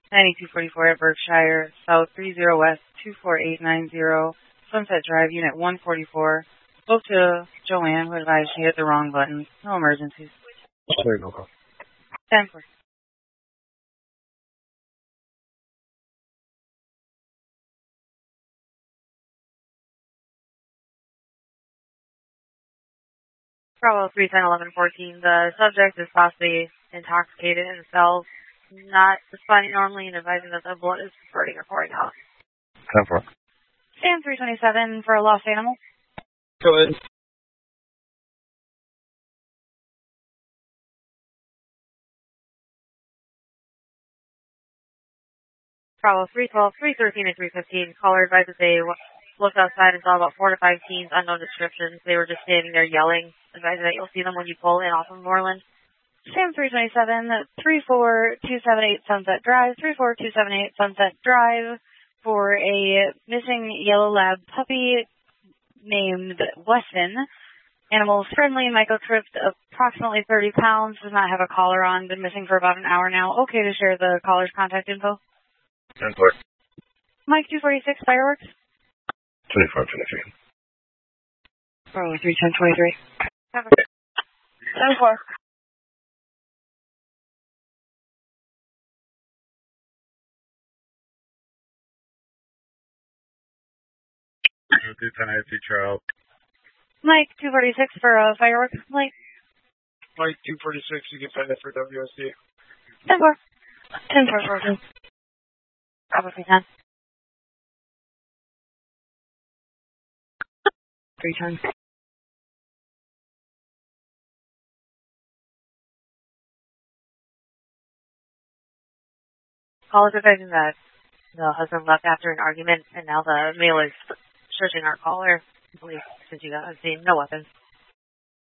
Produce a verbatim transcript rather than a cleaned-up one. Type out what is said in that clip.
ninety-two forty-four at Berkshire, South three zero West two four eight nine zero, Sunset Drive, Unit one forty-four. Spoke to Joanne, who advised she hit the wrong button. No emergencies. There you go. ten four. Bravo three ten eleven fourteen. The subject is possibly intoxicated himself, not responding normally and advising that the blood is spurting or pouring out. ten four. Sam three twenty-seven for a lost animal. Go ahead. Bravo three twelve, three thirteen, and three fifteen. Caller advised that they looked outside and saw about four to five teens, unknown descriptions. They were just standing there yelling, advising that you'll see them when you pull in off of Moreland. Sam three twenty-seven, three four two seven eight Sunset Drive, three four two seven eight Sunset Drive for a missing yellow lab puppy named Weston. Animal's friendly, microchipped, approximately thirty pounds, does not have a collar on, been missing for about an hour now. Okay to share the caller's contact info. ten four. Mike two forty-six, fireworks. twenty-four twenty-three. Bravo three ten twenty-three. ten four. two ten eighty Charles. Mike two forty-six for a firework. Mike. Mike two forty-six, you can find that for W S D. ten four. ten four fourteen. Bravo three ten. three ten. Call is advising that the husband left after an argument, and now the male is searching our caller. I believe since you got on scene, no weapons.